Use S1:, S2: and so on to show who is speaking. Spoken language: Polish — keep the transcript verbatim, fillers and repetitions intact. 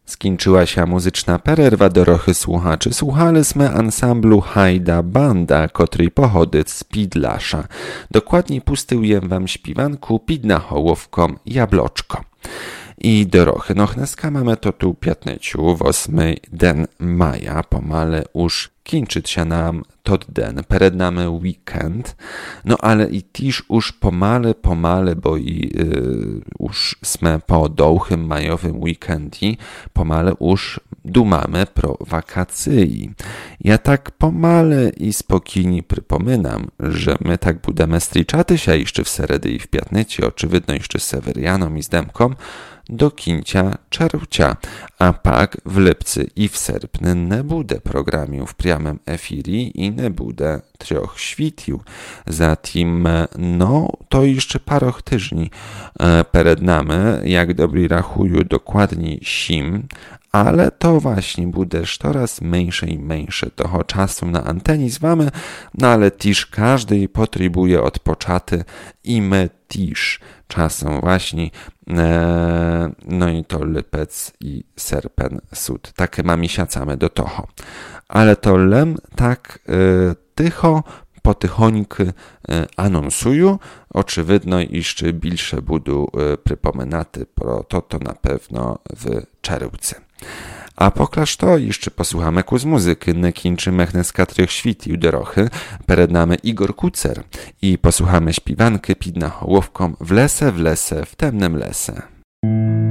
S1: Skończyła się muzyczna pererwa, dorochy słuchaczy. Słuchaliśmy ansamblu Hajda Banda, który pochodzi z Pidlasza. Dokładniej pustyję wam śpiwanku Pidna hołowką Jabloczko. I dorochy, no dneska mamy to tu piętnastego ósmego den maja, pomale już kończyć się nam tot den, przed nami weekend, no ale i też już pomale, pomale, bo i yy, już sme po dołchym majowym weekendi, pomale już dumamy pro wakacji. Ja tak pomale i spokojnie przypominam, że my tak budemy striczaty się jeszcze w seredy i w piętnaście, oczywiście jeszcze z Sewerianom i z Demką, do kincia czerwca, a pak w lipcy i w sierpniu nie bude programu w priamym efirii i nie bude trzech świtił. Zatim, no, to jeszcze paroch tyżni e, przed nami, jak dobry rachuju dokładnie sim, ale to właśnie bude coraz mniejsze i mniejsze toho czasu na anteni z wami, no ale też każdy potrzebuje odpoczaty i my też czasem właśnie, e, no i to lipec i serpen sud. Takie ma miesiącami do toho. Ale to lem tak e, tycho, potychońky e, anonsuju, oczywidno jeszcze bilsze budu e, przypominaty pro to, to na pewno w czerwcu. A poklaż to jeszcze posłuchamy ku z muzyki, nie kończymy dneska trzech świtił dorochy, przed nami Igor Kucer i posłuchamy śpiwanki Pidna hołowką w lese, w lese, w temnym lese.